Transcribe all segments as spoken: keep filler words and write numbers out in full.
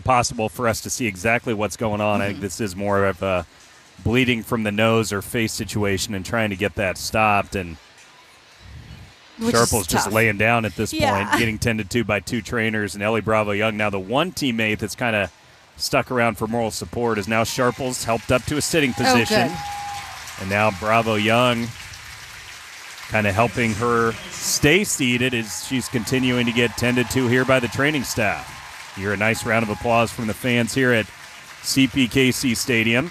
possible for us to see exactly what's going on. Mm-hmm. I think this is more of a bleeding from the nose or face situation and trying to get that stopped. And Which Sharple's just laying down at this yeah. point, getting tended to by two trainers. And Ellie Bravo Young, now the one teammate that's kind of stuck around for moral support, is now Sharple's helped up to a sitting position. Oh, and now Bravo Young kind of helping her stay seated as she's continuing to get tended to here by the training staff. You're a nice round of applause from the fans here at C P K C Stadium.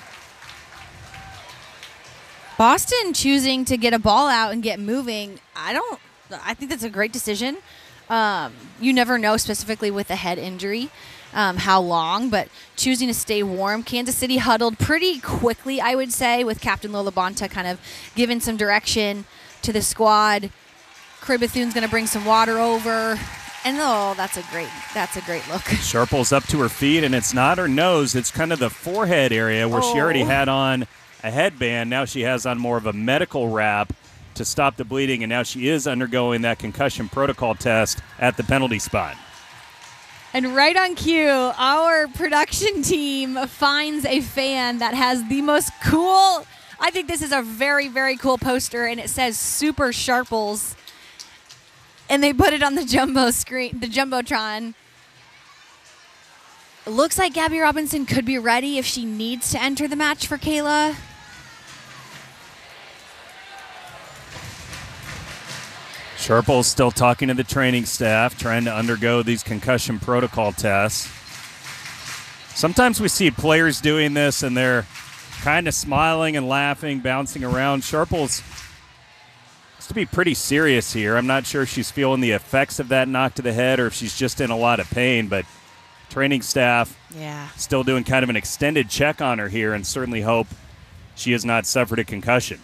Boston choosing to get a ball out and get moving, I don't, I think that's a great decision. Um, you never know specifically with a head injury um, how long, but choosing to stay warm. Kansas City huddled pretty quickly, I would say, with Captain Lola Bonta kind of giving some direction to the squad. Craig Bethune's going to bring some water over. And oh, that's a great, that's a great look. Sharple's up to her feet, and it's not her nose. It's kind of the forehead area where oh. she already had on a headband. Now she has on more of a medical wrap to stop the bleeding, and now she is undergoing that concussion protocol test at the penalty spot. And right on cue, our production team finds a fan that has the most cool, I think this is a very, very cool poster, and it says Super Sharples. And they put it on the jumbo screen, the Jumbotron. It looks like Gabby Robinson could be ready if she needs to enter the match for Kayla. Sharple's still talking to the training staff, trying to undergo these concussion protocol tests. Sometimes we see players doing this, and they're kind of smiling and laughing, bouncing around. Sharple's to be pretty serious here. I'm not sure if she's feeling the effects of that knock to the head or if she's just in a lot of pain, but training staff yeah. still doing kind of an extended check on her here and certainly hope she has not suffered a concussion.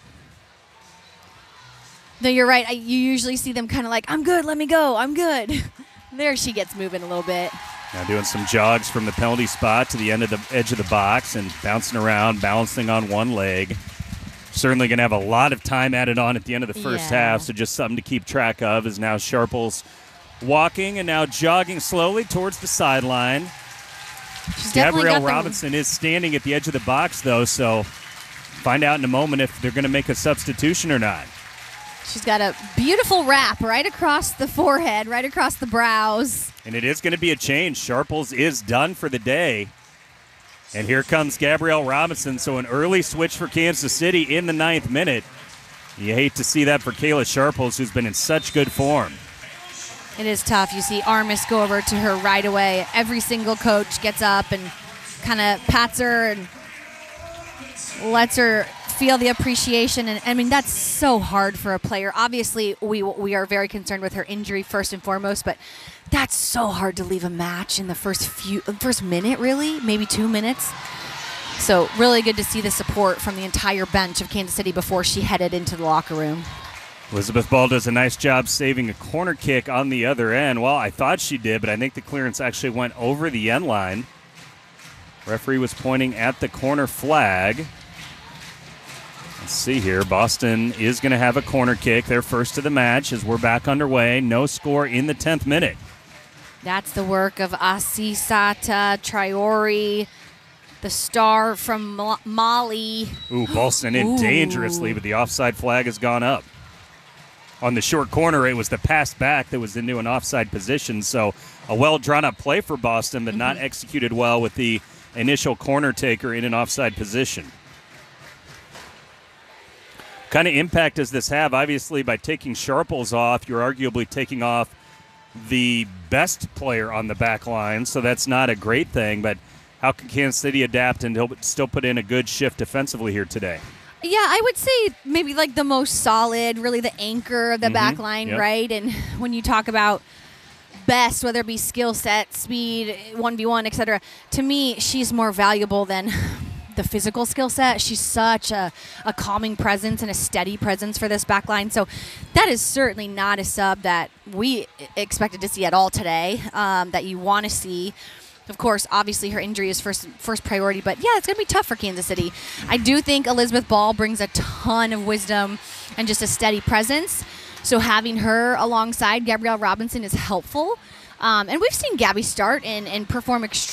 No, you're right. I, you usually see them kind of like, I'm good, let me go, I'm good. There she gets moving a little bit. Now doing some jogs from the penalty spot to the end of the edge of the box and bouncing around, balancing on one leg. Certainly going to have a lot of time added on at the end of the first yeah. half, so just something to keep track of is now Sharple's walking and now jogging slowly towards the sideline. She's Gabrielle Robinson is standing at the edge of the box, though, so find out in a moment if they're going to make a substitution or not. She's got a beautiful wrap right across the forehead, right across the brows. And it is going to be a change. Sharples is done for the day. And here comes Gabrielle Robinson, so an early switch for Kansas City in the ninth minute. You hate to see that for Kayla Sharples, who's been in such good form. It is tough. You see Armis go over to her right away. Every single coach gets up and kind of pats her and lets her feel the appreciation. And I mean, that's so hard for a player. Obviously, we we are very concerned with her injury first and foremost, but that's so hard to leave a match in the first few, first minute, really, maybe two minutes. So really good to see the support from the entire bench of Kansas City before she headed into the locker room. Elizabeth Ball does a nice job saving a corner kick on the other end. Well, I thought she did, but I think the clearance actually went over the end line. Referee was pointing at the corner flag. Let's see here. Boston is going to have a corner kick, their first of the match, as we're back underway. No score in the tenth minute. That's the work of Asisata Traore, the star from Mali. Ooh, Boston in Ooh. dangerously, but the offside flag has gone up. On the short corner, it was the pass back that was into an offside position, so a well-drawn-up play for Boston, but mm-hmm. not executed well with the initial corner taker in an offside position. What kind of impact does this have? Obviously, by taking Sharples off, you're arguably taking off the best player on the back line, so that's not a great thing, but how can Kansas City adapt and still put in a good shift defensively here today? Yeah, I would say maybe like the most solid, really the anchor of the mm-hmm. back line, yep. right? And when you talk about best, whether it be skill set, speed, one v one, et cetera, to me, she's more valuable than the physical skill set. She's such a, a calming presence and a steady presence for this back line. So that is certainly not a sub that we expected to see at all today, um, that you want to see. Of course, obviously her injury is first first priority, but yeah, it's going to be tough for Kansas City. I do think Elizabeth Ball brings a ton of wisdom and just a steady presence. So having her alongside Gabrielle Robinson is helpful. Um, and we've seen Gabby start and, and perform extremely